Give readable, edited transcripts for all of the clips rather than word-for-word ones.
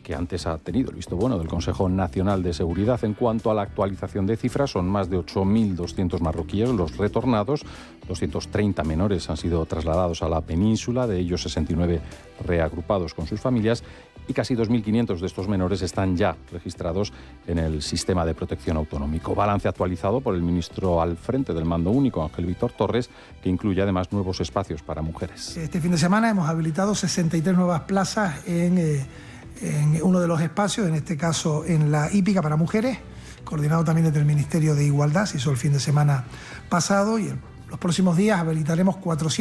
que antes ha tenido el visto bueno del Consejo Nacional de Seguridad. En cuanto a la actualización de cifras, son más de 8.200 marroquíes los retornados, 230 menores han sido trasladados a la península, de ellos 69 reagrupados con sus familias, y casi 2.500 de estos menores están ya registrados en el sistema de protección autonómico. Balance actualizado por el ministro al frente del Mando Único, Ángel Víctor Torres, que incluye además nuevos espacios para mujeres. Este fin de semana hemos habilitado 63 nuevas plazas en uno de los espacios, en este caso en la hípica para mujeres, coordinado también desde el Ministerio de Igualdad, se hizo el fin de semana pasado, y los próximos días habilitaremos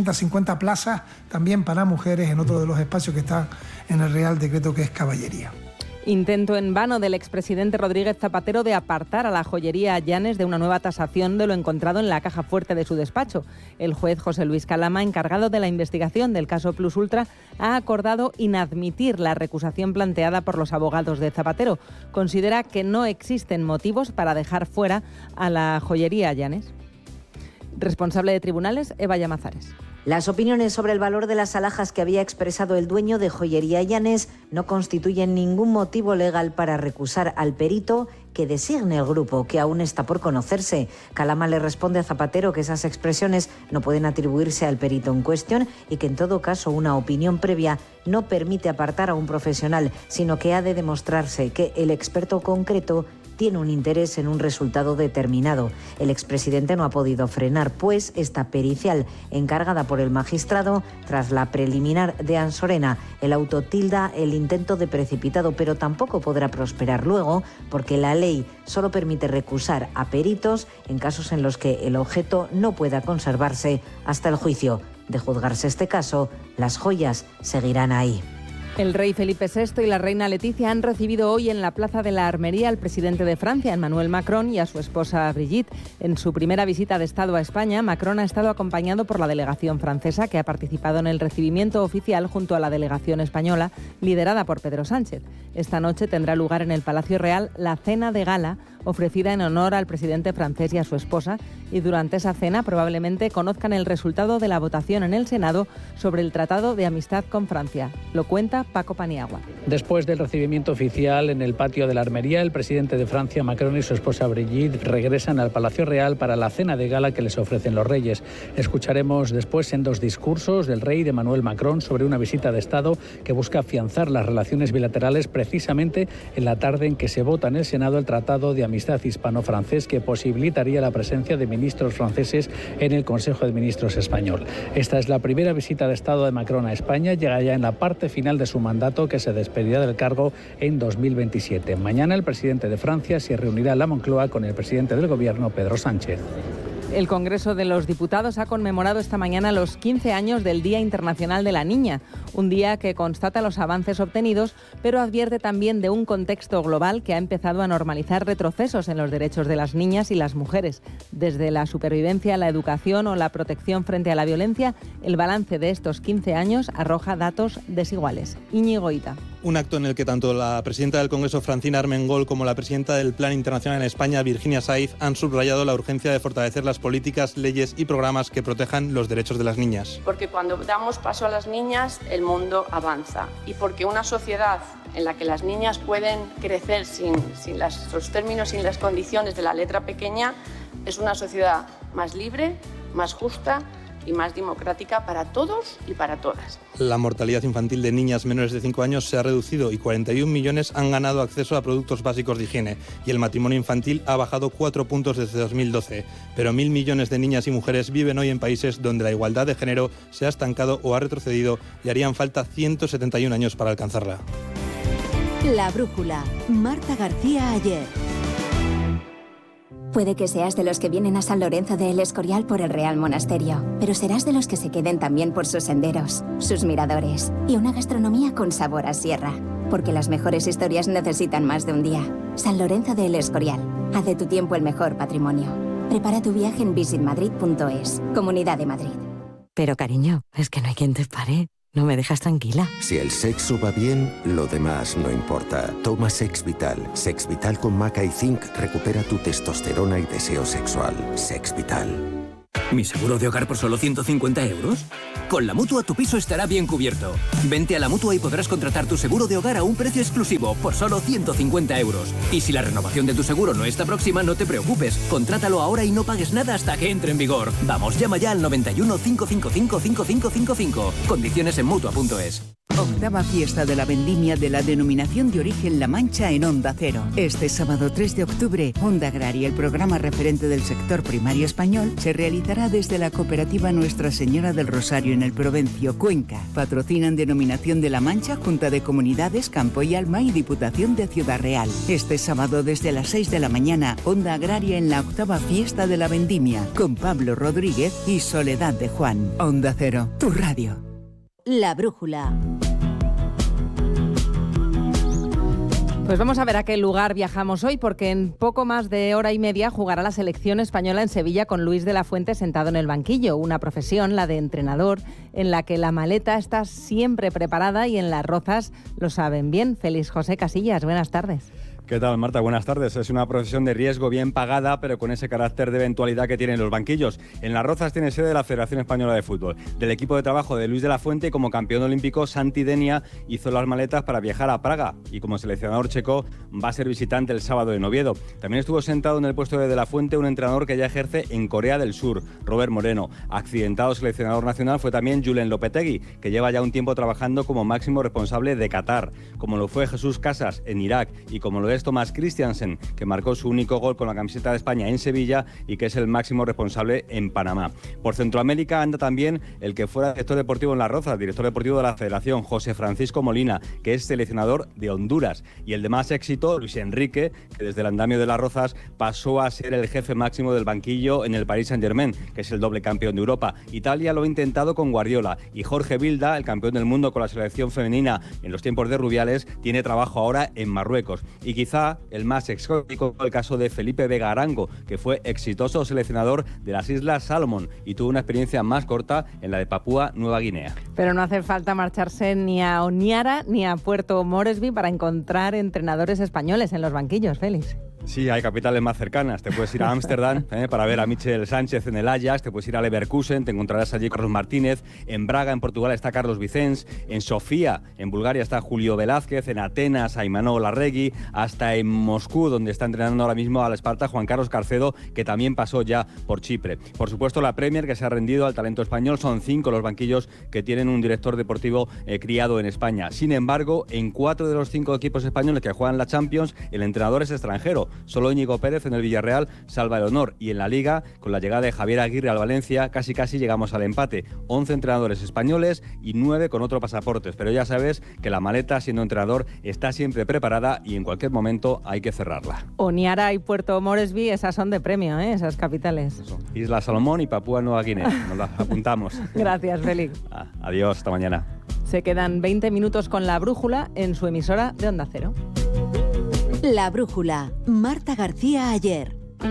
450 plazas también para mujeres en otro de los espacios que están en el Real Decreto, que es caballería. Intento en vano del expresidente Rodríguez Zapatero de apartar a la joyería Llanes de una nueva tasación de lo encontrado en la caja fuerte de su despacho. El juez José Luis Calama, encargado de la investigación del caso Plus Ultra, ha acordado inadmitir la recusación planteada por los abogados de Zapatero. Considera que no existen motivos para dejar fuera a la joyería Llanes. Responsable de tribunales, Eva Llamazares. Las opiniones sobre el valor de las alhajas que había expresado el dueño de Joyería Llanes no constituyen ningún motivo legal para recusar al perito que designe el grupo, que aún está por conocerse. Calama le responde a Zapatero que esas expresiones no pueden atribuirse al perito en cuestión y que en todo caso una opinión previa no permite apartar a un profesional, sino que ha de demostrarse que el experto concreto tiene un interés en un resultado determinado. El expresidente no ha podido frenar, pues, esta pericial encargada por el magistrado tras la preliminar de Ansorena. El auto tilda el intento de precipitado, pero tampoco podrá prosperar luego, porque la ley solo permite recusar a peritos en casos en los que el objeto no pueda conservarse hasta el juicio. De juzgarse este caso, las joyas seguirán ahí. El rey Felipe VI y la reina Leticia han recibido hoy en la Plaza de la Armería al presidente de Francia, Emmanuel Macron, y a su esposa Brigitte. En su primera visita de Estado a España, Macron ha estado acompañado por la delegación francesa, que ha participado en el recibimiento oficial junto a la delegación española, liderada por Pedro Sánchez. Esta noche tendrá lugar en el Palacio Real la cena de gala ofrecida en honor al presidente francés y a su esposa, y durante esa cena probablemente conozcan el resultado de la votación en el Senado sobre el Tratado de Amistad con Francia. Lo cuenta Paco Paniagua. Después del recibimiento oficial en el patio de la Armería, el presidente de Francia, Macron, y su esposa Brigitte regresan al Palacio Real para la cena de gala que les ofrecen los reyes. Escucharemos después en dos discursos del rey de Emmanuel Macron sobre una visita de Estado que busca afianzar las relaciones bilaterales precisamente en la tarde en que se vota en el Senado el Tratado de Amistad hispano-francés, que posibilitaría la presencia de ministros franceses en el Consejo de Ministros español. Esta es la primera visita de Estado de Macron a España. Llega ya en la parte final de su mandato, que se despedirá del cargo en 2027. Mañana el presidente de Francia se reunirá en la Moncloa con el presidente del Gobierno, Pedro Sánchez. El Congreso de los Diputados ha conmemorado esta mañana los 15 años del Día Internacional de la Niña, un día que constata los avances obtenidos, pero advierte también de un contexto global que ha empezado a normalizar retrocesos en los derechos de las niñas y las mujeres. Desde la supervivencia, la educación o la protección frente a la violencia, el balance de estos 15 años arroja datos desiguales. Íñigo Ita. Un acto en el que tanto la presidenta del Congreso, Francina Armengol, como la presidenta del Plan Internacional en España, Virginia Saiz, han subrayado la urgencia de fortalecer las políticas, leyes y programas que protejan los derechos de las niñas. Porque cuando damos paso a las niñas, el mundo avanza. Y porque una sociedad en la que las niñas pueden crecer sin los términos, sin las condiciones de la letra pequeña, es una sociedad más libre, más justa y más democrática para todos y para todas. La mortalidad infantil de niñas menores de 5 años se ha reducido y 41 millones han ganado acceso a productos básicos de higiene, y el matrimonio infantil ha bajado 4 puntos desde 2012. Pero 1.000 millones de niñas y mujeres viven hoy en países donde la igualdad de género se ha estancado o ha retrocedido, y harían falta 171 años para alcanzarla. La brújula. Marta García Ayer. Puede que seas de los que vienen a San Lorenzo de El Escorial por el Real Monasterio, pero serás de los que se queden también por sus senderos, sus miradores y una gastronomía con sabor a sierra. Porque las mejores historias necesitan más de un día. San Lorenzo de El Escorial. Haz de tu tiempo el mejor patrimonio. Prepara tu viaje en visitmadrid.es. Comunidad de Madrid. Pero cariño, es que no hay quien te pare. No me dejas tranquila. Si el sexo va bien, lo demás no importa. Toma Sex Vital. Sex Vital con maca y zinc recupera tu testosterona y deseo sexual. Sex Vital. ¿Mi seguro de hogar por solo 150 euros? Con la Mutua tu piso estará bien cubierto. Vente a la Mutua y podrás contratar tu seguro de hogar a un precio exclusivo por solo 150 euros. Y si la renovación de tu seguro no está próxima, no te preocupes. Contrátalo ahora y no pagues nada hasta que entre en vigor. Vamos, llama ya al 91 555 5555. Condiciones en Mutua.es. Octava fiesta de la vendimia de la denominación de origen La Mancha en Onda Cero. Este sábado 3 de octubre, Onda Agraria, el programa referente del sector primario español, se realizará desde la cooperativa Nuestra Señora del Rosario en el Provencio, Cuenca. Patrocinan Denominación de La Mancha, Junta de Comunidades, Campo y Alma y Diputación de Ciudad Real. Este sábado desde las 6 de la mañana, Onda Agraria en la octava fiesta de la vendimia, con Pablo Rodríguez y Soledad de Juan. Onda Cero, tu radio. La brújula. Pues vamos a ver a qué lugar viajamos hoy, porque en poco más de hora y media jugará la selección española en Sevilla con Luis de la Fuente sentado en el banquillo. Una profesión, la de entrenador, en la que la maleta está siempre preparada y en Las Rozas lo saben bien. Félix José Casillas, buenas tardes. ¿Qué tal, Marta? Buenas tardes. Es una profesión de riesgo bien pagada, pero con ese carácter de eventualidad que tienen los banquillos. En Las Rozas tiene sede la Federación Española de Fútbol. Del equipo de trabajo de Luis de la Fuente, como campeón olímpico, Santi Denia hizo las maletas para viajar a Praga y como seleccionador checo va a ser visitante el sábado en Oviedo. También estuvo sentado en el puesto de la Fuente un entrenador que ya ejerce en Corea del Sur, Robert Moreno. Accidentado seleccionador nacional fue también Julen Lopetegui, que lleva ya un tiempo trabajando como máximo responsable de Qatar, como lo fue Jesús Casas en Irak y como lo es Tomás Christiansen, que marcó su único gol con la camiseta de España en Sevilla y que es el máximo responsable en Panamá. Por Centroamérica anda también el que fuera director deportivo en Las Rozas, director deportivo de la Federación, José Francisco Molina, que es seleccionador de Honduras, y el de más éxito, Luis Enrique, que desde el andamio de Las Rozas pasó a ser el jefe máximo del banquillo en el Paris Saint-Germain, que es el doble campeón de Europa. Italia lo ha intentado con Guardiola, y Jorge Vilda, el campeón del mundo con la selección femenina en los tiempos de Rubiales, tiene trabajo ahora en Marruecos. Y quizá el más exótico, el caso de Felipe Vega Arango, que fue exitoso seleccionador de las Islas Salomón y tuvo una experiencia más corta en la de Papúa Nueva Guinea. Pero no hace falta marcharse ni a Honiara ni a Puerto Moresby para encontrar entrenadores españoles en los banquillos, Félix. Sí, hay capitales más cercanas. Te puedes ir a Ámsterdam para ver a Michel Sánchez en el Ajax, te puedes ir a Leverkusen, te encontrarás allí Carlos Martínez, en Braga, en Portugal, está Carlos Vicens, en Sofía, en Bulgaria, está Julio Velázquez, en Atenas, a Imanol Larregui, hasta en Moscú, donde está entrenando ahora mismo al Esparta Juan Carlos Carcedo, que también pasó ya por Chipre. Por supuesto, la Premier, que se ha rendido al talento español, son 5 los banquillos que tienen un director deportivo criado en España. Sin embargo, en 4 de los 5 equipos españoles que juegan la Champions, el entrenador es extranjero. Solo Íñigo Pérez en el Villarreal salva el honor, y en la Liga, con la llegada de Javier Aguirre al Valencia, casi llegamos al empate. 11 entrenadores españoles y 9 con otros pasaportes, pero ya sabes que la maleta, siendo entrenador, está siempre preparada y en cualquier momento hay que cerrarla. Honiara y Puerto Moresby, esas son de premio, esas capitales. Eso. Isla Salomón y Papúa Nueva Guinea, nos las apuntamos. Gracias, Félix. Adiós, hasta mañana. Se quedan 20 minutos con La Brújula en su emisora de Onda Cero. La Brújula, Marta García Ayer.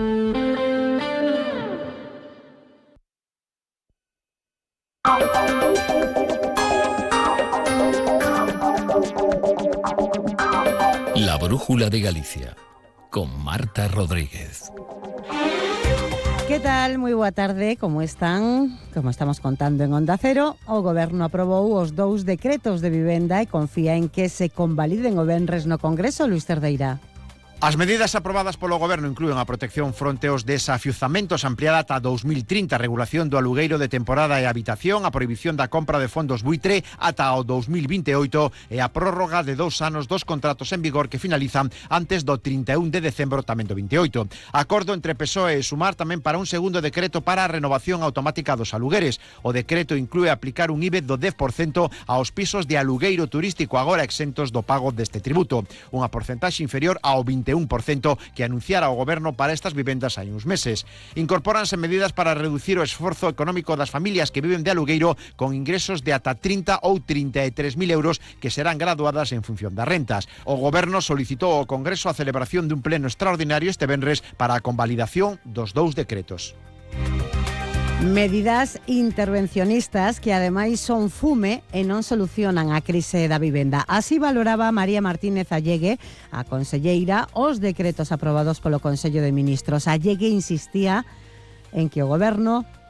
La Brújula de Galicia, con Marta Rodríguez. ¿Qué tal? Moi boa tarde, como están? Como estamos contando en Onda Cero, o Goberno aprobou os 2 decretos de vivenda e confía en que se convaliden o venres no Congreso, Luis Cerdeira. As medidas aprobadas polo Goberno inclúen a protección fronte aos desafiuzamentos ampliada ata 2030, a regulación do alugueiro de temporada e habitación, a prohibición da compra de fondos buitre ata o 2028 e a prórroga de 2 anos dos contratos en vigor que finalizan antes do 31 de decembro tamén do 28. Acordo entre PSOE e Sumar tamén para un segundo decreto para a renovación automática dos alugueres. O decreto inclúe aplicar un IBE do 10% aos pisos de alugueiro turístico agora exentos do pago deste tributo, unha porcentaxe inferior ao 21% que anunciara o Goberno para estas vivendas hai uns meses. Incorpóranse medidas para reducir o esforzo económico das familias que viven de alugueiro con ingresos de ata 30 ou 33.000 euros que serán graduadas en función das rentas. O Goberno solicitou ao Congreso a celebración dun pleno extraordinario este venres para a convalidación dos 2 decretos. Medidas intervencionistas que ademais son fume e non solucionan a crise da vivenda. Así valoraba María Martínez Allegue, a conselleira, os decretos aprobados polo Consello de Ministros. Allegue insistía en que o Goberno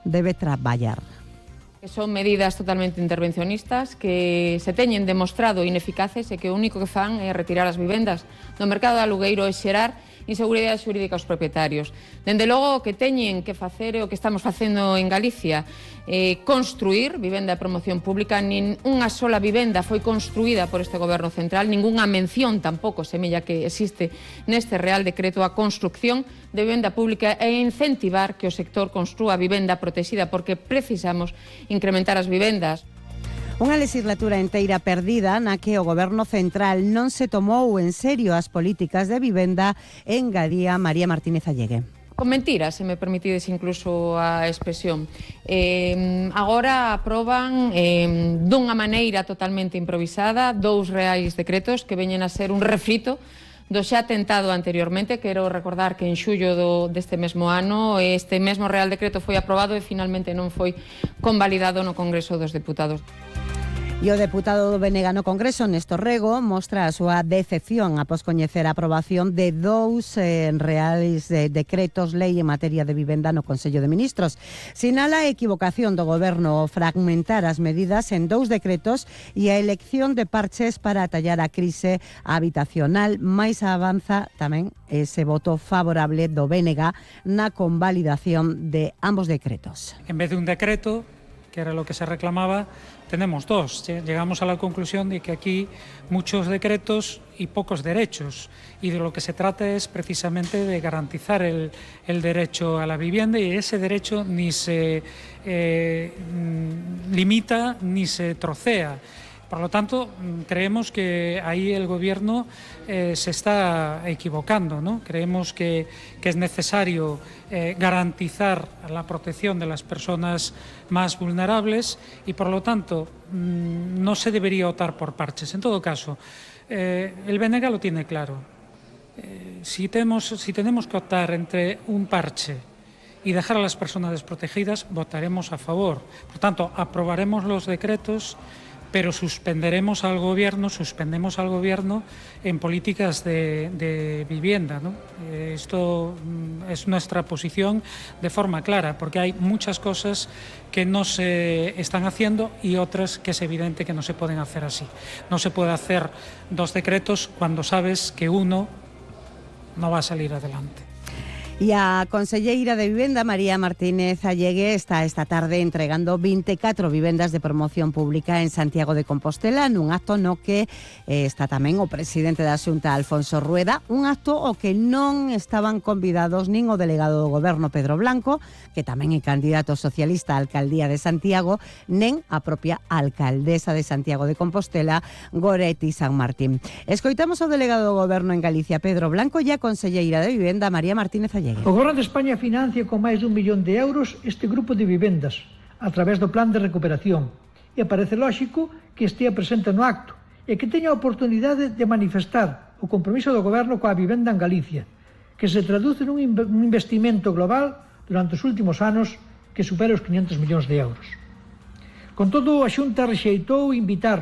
debe traballar. Que son medidas totalmente intervencionistas que se teñen demostrado ineficaces e que o único que fan é retirar as vivendas do mercado de alugueiro e xerar inseguridade xurídica aos propietarios. Dende logo, o que teñen que facer é o que estamos facendo en Galicia, construir vivenda de promoción pública. Nin unha sola vivenda foi construída por este Goberno central, ningunha mención tampouco semella que existe neste Real Decreto a construcción de vivenda pública e incentivar que o sector construa vivenda protexida, porque precisamos incrementar as vivendas. Unha legislatura inteira perdida na que o Goberno central non se tomou en serio as políticas de vivenda, engadía María Martínez Allegue. Con mentiras, se me permitides incluso a expresión. Agora aproban dunha maneira totalmente improvisada 2 reais decretos que veñen a ser un refrito do xa tentado anteriormente. Quero recordar que en xullo deste mesmo ano este mesmo Real Decreto foi aprobado e finalmente non foi convalidado no Congreso dos Deputados. E o deputado do BNG no Congreso, Néstor Rego, mostra a súa decepción após coñecer a aprobación de 2 reais decretos lei en materia de vivenda no Consello de Ministros. Sinala a equivocación do Goberno fragmentar as medidas en 2 decretos e a elección de parches para atallar a crise habitacional. Mais avanza tamén ese voto favorable do BNG na convalidación de ambos decretos. En vez de un decreto, que era lo que se reclamaba, tenemos 2. Llegamos a la conclusión de que aquí muchos decretos y pocos derechos, y de lo que se trata es precisamente de garantizar el derecho a la vivienda, y ese derecho ni se limita ni se trocea. Por lo tanto, creemos que ahí el Gobierno se está equivocando, ¿no? Creemos que es necesario garantizar la protección de las personas más vulnerables y, por lo tanto, no se debería optar por parches. En todo caso, el BNG lo tiene claro. Si tenemos que optar entre un parche y dejar a las personas desprotegidas, votaremos a favor. Por tanto, aprobaremos los decretos, pero suspendemos al Gobierno en políticas de vivienda, ¿no? Esto es nuestra posición de forma clara, porque hay muchas cosas que no se están haciendo y otras que es evidente que no se pueden hacer así. No se puede hacer 2 decretos cuando sabes que uno no va a salir adelante. E a conselleira de Vivenda, María Martínez Allegue, está esta tarde entregando 24 vivendas de promoción pública en Santiago de Compostela, nun acto no que está tamén o presidente da Xunta, Alfonso Rueda, un acto ao que non estaban convidados nin o delegado do Goberno, Pedro Blanco, que tamén é candidato socialista á alcaldía de Santiago, nen a propia alcaldesa de Santiago de Compostela, Goretti San Martín. Escoitamos ao delegado do Goberno en Galicia, Pedro Blanco, e a conselleira de Vivenda, María Martínez Allegue. O Goberno de España financia con máis de 1 millón de euros este grupo de vivendas a través do plan de recuperación, e parece lóxico que estea presente no acto e que teña a oportunidade de manifestar o compromiso do Goberno coa vivenda en Galicia, que se traduce nun investimento global durante os últimos anos que supera os 500 millóns de euros. Con todo, a Xunta rexeitou invitar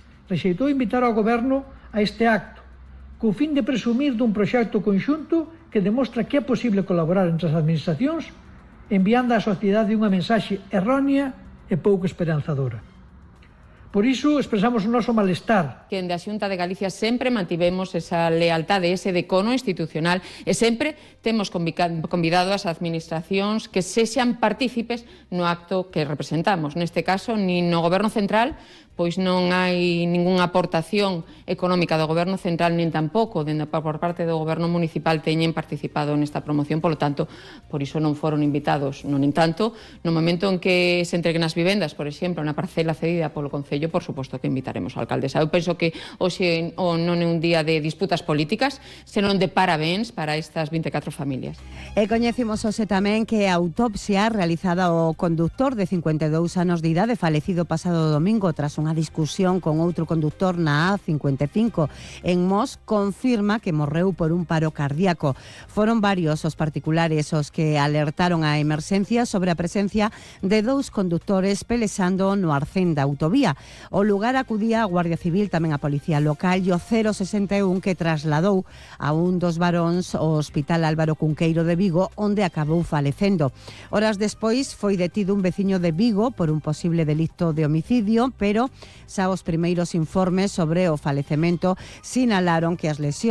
ao Goberno a este acto, co fin de presumir dun proxecto conxunto que demostra que é posible colaborar entre as administracións, enviando á sociedade unha mensaxe errónea e pouco esperanzadora. Por iso expresamos o noso malestar. Que en a Xunta de Galicia sempre mantivemos esa lealtade, ese decono institucional, e sempre temos convidado as administracións que sexan partícipes no acto que representamos. Neste caso, nin no Goberno Central, pois non hai ningunha aportación económica do Goberno Central, nin tampouco por parte do Goberno Municipal teñen participado nesta promoción, polo tanto, por iso non foron invitados. Non entanto, no momento en que se entreguen as vivendas, por exemplo, na parcela cedida polo Concello, por suposto que invitaremos a alcaldesa. Eu penso que hoxe non é un día de disputas políticas, senón de parabéns para estas 24 familias. E coñecimos hoxe tamén que a autopsia realizada ao conductor de 52 anos de idade falecido pasado domingo tras unha unha discusión con outro conductor na A55 en Mos, confirma que morreu por un paro cardíaco. Foron varios os particulares os que alertaron a emerxencia sobre a presencia de 2 condutores pelexando no arcén da autovía. O lugar acudía a Guardia Civil, tamén a Policía Local e o 061 que trasladou a un dos varóns ao Hospital Álvaro Cunqueiro de Vigo, onde acabou falecendo. Horas despois foi detido un veciño de Vigo por un posible delito de homicidio, pero xa os primeiros informes sobre o falecemento sinalaron que as lesións